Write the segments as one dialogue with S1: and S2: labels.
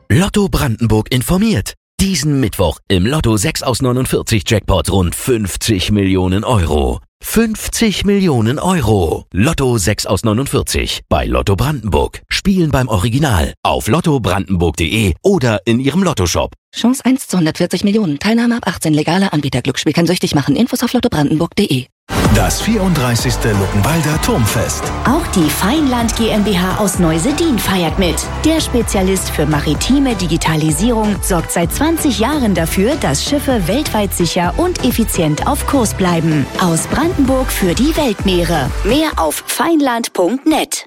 S1: Lotto Brandenburg informiert. Diesen Mittwoch im Lotto 6 aus 49 Jackpot rund 50 Millionen Euro. 50 Millionen Euro. Lotto 6 aus 49 bei Lotto Brandenburg. Spielen beim Original auf lottobrandenburg.de oder in Ihrem Lottoshop.
S2: Chance 1 zu 140 Millionen. Teilnahme ab 18. Legaler Anbieter. Glücksspiel kann süchtig machen. Infos auf lottobrandenburg.de.
S3: Das 34. Luckenwalder Turmfest.
S4: Auch die Feinland GmbH aus Neusedin feiert mit. Der Spezialist für maritime Digitalisierung sorgt seit 20 Jahren dafür, dass Schiffe weltweit sicher und effizient auf Kurs bleiben. Aus Brandenburg für die Weltmeere. Mehr auf feinland.net.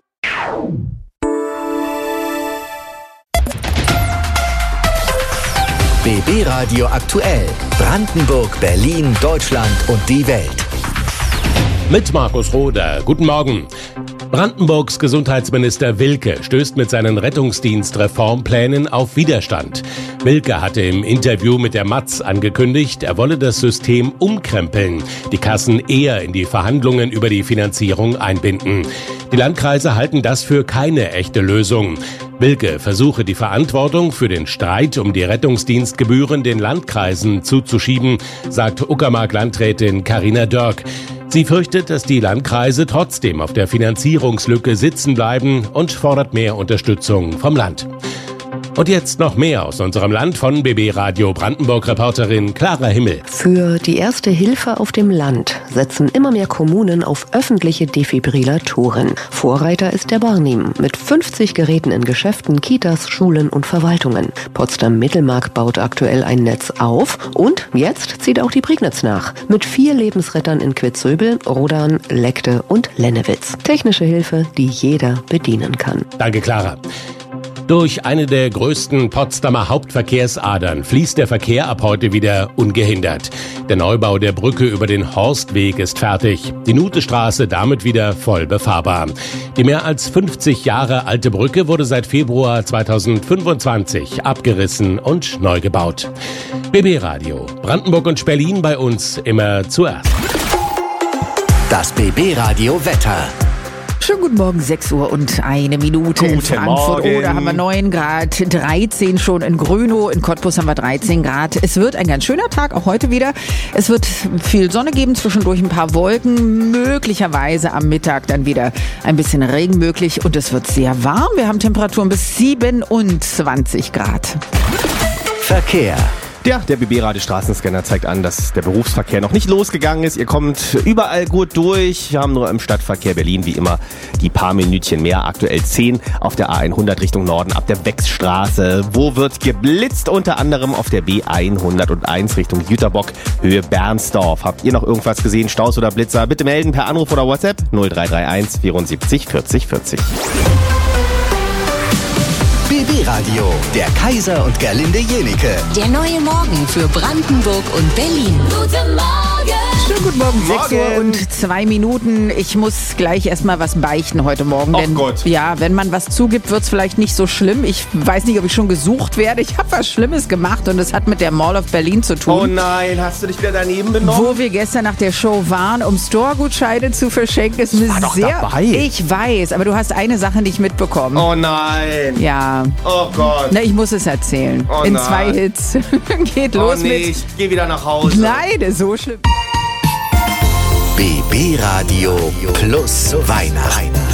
S3: BB Radio aktuell. Brandenburg, Berlin, Deutschland und die Welt.
S5: Mit Markus Roder. Guten Morgen. Brandenburgs Gesundheitsminister Wilke stößt mit seinen Rettungsdienstreformplänen auf Widerstand. Wilke hatte im Interview mit der Matz angekündigt, er wolle das System umkrempeln, die Kassen eher in die Verhandlungen über die Finanzierung einbinden. Die Landkreise halten das für keine echte Lösung. Wilke versuche die Verantwortung für den Streit um die Rettungsdienstgebühren den Landkreisen zuzuschieben, sagt Uckermark-Landrätin Carina Dörk. Sie fürchtet, dass die Landkreise trotzdem auf der Finanzierungslücke sitzen bleiben und fordert mehr Unterstützung vom Land. Und jetzt noch mehr aus unserem Land von BB Radio Brandenburg-Reporterin Clara Himmel.
S6: Für die erste Hilfe auf dem Land setzen immer mehr Kommunen auf öffentliche Defibrillatoren. Vorreiter ist der Barnim mit 50 Geräten in Geschäften, Kitas, Schulen und Verwaltungen. Potsdam-Mittelmark baut aktuell ein Netz auf und jetzt zieht auch die Prignitz nach. Mit 4 Lebensrettern in Quitzöbel, Rodan, Leckte und Lennewitz. Technische Hilfe, die jeder bedienen kann.
S5: Danke, Clara. Durch eine der größten Potsdamer Hauptverkehrsadern fließt der Verkehr ab heute wieder ungehindert. Der Neubau der Brücke über den Horstweg ist fertig. Die Nutestraße damit wieder voll befahrbar. Die mehr als 50 Jahre alte Brücke wurde seit Februar 2025 abgerissen und neu gebaut. BB Radio, Brandenburg und Berlin bei uns immer zuerst.
S3: Das BB Radio Wetter.
S7: Schönen guten Morgen, 6 Uhr und 1 Minute in Frankfurt.
S8: Morgen.
S7: Oh, da haben wir 9 Grad, 13 schon in Grönow, in Cottbus haben wir 13 Grad. Es wird ein ganz schöner Tag, auch heute wieder. Es wird viel Sonne geben, zwischendurch ein paar Wolken, möglicherweise am Mittag dann wieder ein bisschen Regen möglich und es wird sehr warm. Wir haben Temperaturen bis 27 Grad.
S3: Verkehr.
S8: Ja, der BB-Radio-Straßenscanner zeigt an, dass der Berufsverkehr noch nicht losgegangen ist. Ihr kommt überall gut durch. Wir haben nur im Stadtverkehr Berlin wie immer die paar Minütchen mehr. Aktuell 10 auf der A100 Richtung Norden ab der Wechsstraße. Wo wird geblitzt? Unter anderem auf der B101 Richtung Jüterbock, Höhe Bernsdorf. Habt ihr noch irgendwas gesehen? Staus oder Blitzer? Bitte melden per Anruf oder WhatsApp 0331 74 40 40.
S3: BB Radio, der Kaiser und Gerlinde Jenicke.
S4: Der neue Morgen für Brandenburg und Berlin. Guten Morgen!
S7: Schönen guten Morgen, 6 Uhr und 2 Minuten. Ich muss gleich erstmal was beichten heute Morgen. Denn
S8: Gott.
S7: Ja, wenn man was zugibt, wird es vielleicht nicht so schlimm. Ich weiß nicht, ob ich schon gesucht werde. Ich habe was Schlimmes gemacht und es hat mit der Mall of Berlin zu tun.
S8: Oh nein, hast du dich wieder daneben benommen?
S7: Wo wir gestern nach der Show waren, um Store-Gutscheine zu verschenken. Ist mir
S8: war doch
S7: sehr.
S8: dabei.
S7: Ich weiß, aber du hast eine Sache nicht mitbekommen.
S8: Oh nein.
S7: Ja.
S8: Oh Gott.
S7: Na, ich muss es erzählen.
S8: Oh
S7: In
S8: nein.
S7: 2 Hits. Geht
S8: Oh
S7: los
S8: nee,
S7: mit.
S8: ich geh wieder nach Hause.
S7: Nein, so schlimm.
S3: BB Radio plus Weihnachten.